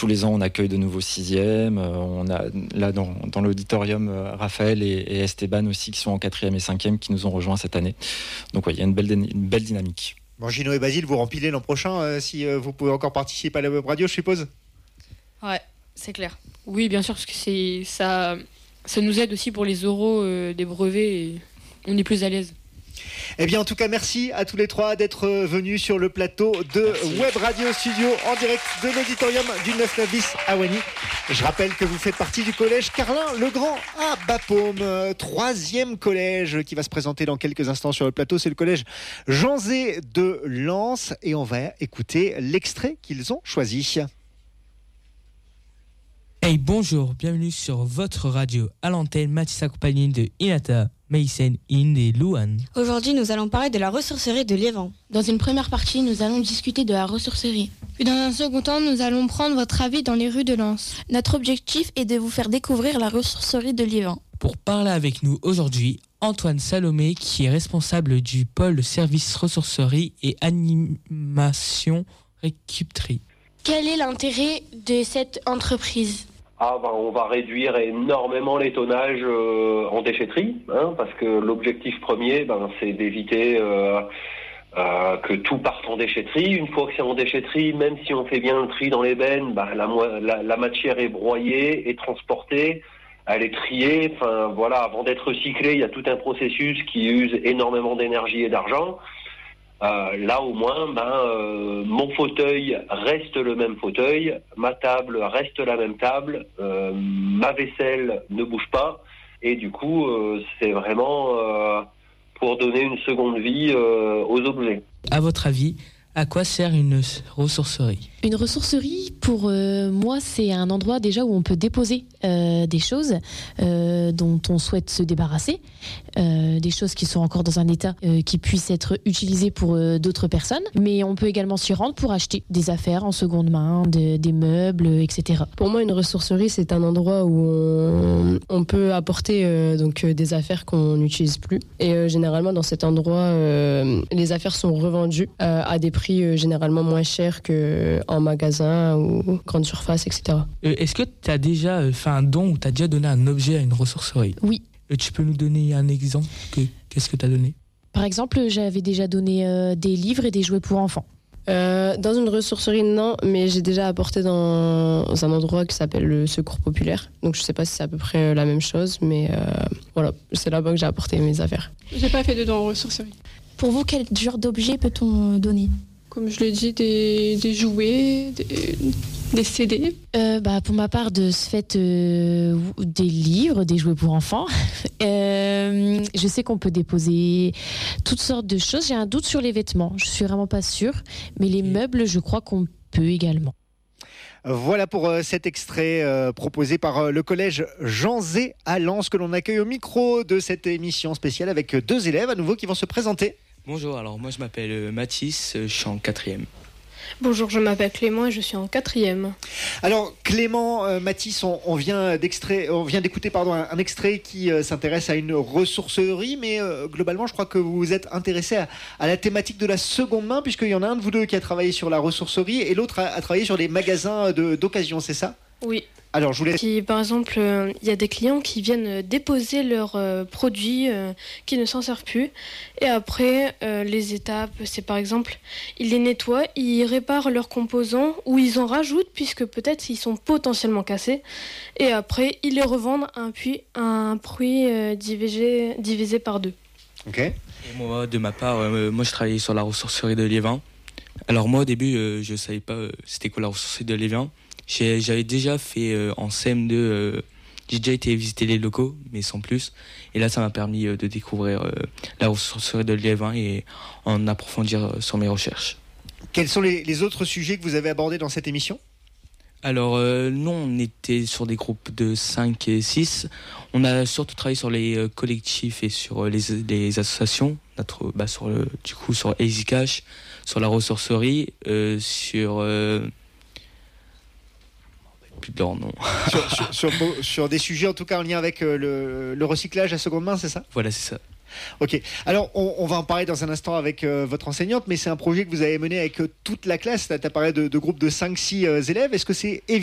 tous les ans, on accueille de nouveaux sixièmes. On a là dans l'auditorium Raphaël et Esteban aussi qui sont en 4e et 5e qui nous ont rejoints cette année. Donc il y a une belle dynamique. Bon, Gino et Basile, vous rempilez l'an prochain si vous pouvez encore participer à la web radio, je suppose. Ouais, c'est clair. Oui, bien sûr, parce que ça nous aide aussi pour les oraux des brevets et on est plus à l'aise. Eh bien, en tout cas, merci à tous les trois d'être venus sur le plateau de Web Radio Studio en direct de l'auditorium du 9-9 bis à Wany. Je rappelle que vous faites partie du collège Carlin-Legrand à Bapaume, 3e collège qui va se présenter dans quelques instants sur le plateau. C'est le collège Jean Zé de Lens et on va écouter l'extrait qu'ils ont choisi. Hey, bonjour, bienvenue sur votre radio à l'antenne, Mathis accompagné de Inata, Maïsen, Inde et Louane. Aujourd'hui, nous allons parler de la ressourcerie de Liévin. Dans une première partie, nous allons discuter de la ressourcerie. Puis dans un second temps, nous allons prendre votre avis dans les rues de Lens. Notre objectif est de vous faire découvrir la ressourcerie de Liévin. Pour parler avec nous aujourd'hui, Antoine Salomé, qui est responsable du pôle de service ressourcerie et animation récupterie. Quel est l'intérêt de cette entreprise ? On va réduire énormément les tonnages en déchetterie, parce que l'objectif premier, c'est d'éviter que tout parte en déchetterie. Une fois que c'est en déchetterie, même si on fait bien le tri dans les bennes, la matière est broyée, est transportée, elle est triée. Avant d'être recyclée, il y a tout un processus qui use énormément d'énergie et d'argent. Là au moins, mon fauteuil reste le même fauteuil, ma table reste la même table, ma vaisselle ne bouge pas, et du coup c'est vraiment pour donner une seconde vie aux objets. À votre avis, à quoi sert une ressourcerie ? Une ressourcerie, pour moi, c'est un endroit déjà où on peut déposer des choses dont on souhaite se débarrasser, des choses qui sont encore dans un état qui puissent être utilisées pour d'autres personnes. Mais on peut également s'y rendre pour acheter des affaires en seconde main, des meubles, etc. Pour moi, une ressourcerie, c'est un endroit où on peut apporter des affaires qu'on n'utilise plus. Et généralement, dans cet endroit, les affaires sont revendues à des prix généralement moins chers qu'en magasin ou grande surface, etc. Est-ce que tu as déjà fait un don ou tu as déjà donné un objet à une ressourcerie ? Oui. Tu peux nous donner un exemple ? Qu'est-ce que tu as donné ? Par exemple, j'avais déjà donné des livres et des jouets pour enfants. Dans une ressourcerie, non, mais j'ai déjà apporté dans un endroit qui s'appelle le Secours Populaire. Donc je sais pas si c'est à peu près la même chose, mais voilà, c'est là-bas que j'ai apporté mes affaires. J'ai pas fait de don en ressourcerie. Pour vous, quel genre d'objet peut-on donner ? Comme je l'ai dit, des jouets, des CD. Pour ma part, de ce fait, des livres, des jouets pour enfants. Je sais qu'on peut déposer toutes sortes de choses. J'ai un doute sur les vêtements. Je suis vraiment pas sûre. Mais les meubles, je crois qu'on peut également. Voilà pour cet extrait proposé par le collège Jean Zé à Lens que l'on accueille au micro de cette émission spéciale avec 2 élèves à nouveau qui vont se présenter. Bonjour, alors moi je m'appelle Mathis, je suis en 4e. Bonjour, je m'appelle Clément et je suis en 4e. Alors Clément, Mathis, on vient d'écouter un extrait qui s'intéresse à une ressourcerie, mais globalement je crois que vous vous êtes intéressé à la thématique de la seconde main, puisqu'il y en a un de vous deux qui a travaillé sur la ressourcerie et l'autre a travaillé sur les magasins d'occasion, c'est ça ? Oui. Alors, je voulais... Par exemple, il y a des clients qui viennent déposer leurs produits qui ne s'en servent plus. Et après, les étapes, c'est par exemple, ils les nettoient, ils réparent leurs composants ou ils en rajoutent puisque peut-être ils sont potentiellement cassés. Et après, ils les revendent à un prix divisé par 2. Ok. Et moi, de ma part, moi je travaillais sur la ressourcerie de Liévin. Alors moi, au début, je savais pas c'était quoi la ressourcerie de Liévin. J'avais déjà fait en CM2, j'ai déjà été visiter les locaux, mais sans plus. Et là, ça m'a permis de découvrir la ressourcerie de Liévin et en approfondir sur mes recherches. Quels sont les autres sujets que vous avez abordés dans cette émission ? Alors, nous, on était sur des groupes de 5 et 6. On a surtout travaillé sur les collectifs et sur les associations, sur Easy Cash, sur la ressourcerie, sur... plus de leur nom. sur des sujets en tout cas en lien avec le recyclage à seconde main, c'est ça ? Voilà, c'est ça. Ok, alors on va en parler dans un instant avec votre enseignante, mais c'est un projet que vous avez mené avec toute la classe. Tu as parlé de groupes de 5-6 élèves. Est-ce que c'est